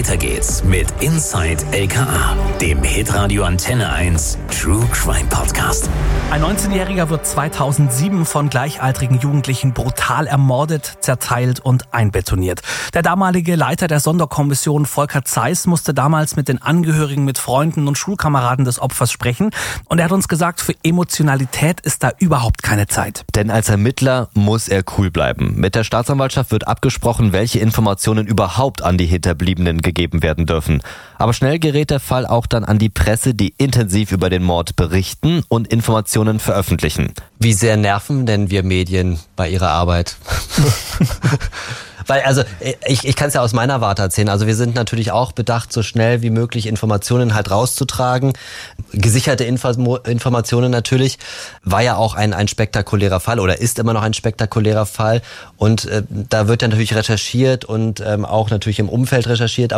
Weiter geht's mit Inside LKA, dem Hitradio Antenne 1 True Crime Podcast. Ein 19-Jähriger wird 2007 von gleichaltrigen Jugendlichen brutal ermordet, zerteilt und einbetoniert. Der damalige Leiter der Sonderkommission Volker Zeiss musste damals mit den Angehörigen, mit Freunden und Schulkameraden des Opfers sprechen. Und er hat uns gesagt, für Emotionalität ist da überhaupt keine Zeit. Denn als Ermittler muss er cool bleiben. Mit der Staatsanwaltschaft wird abgesprochen, welche Informationen überhaupt an die Hinterbliebenen gegeben werden dürfen. Aber schnell gerät der Fall auch dann an die Presse, die intensiv über den Mord berichten und Informationen veröffentlichen. Wie sehr nerven denn wir Medien bei ihrer Arbeit? Weil, also, ich kann es ja aus meiner Warte erzählen. Also wir sind natürlich auch bedacht, so schnell wie möglich Informationen halt rauszutragen. Gesicherte Informationen natürlich. War ja auch ein spektakulärer Fall oder ist immer noch ein spektakulärer Fall. Und da wird ja natürlich recherchiert und auch natürlich im Umfeld recherchiert.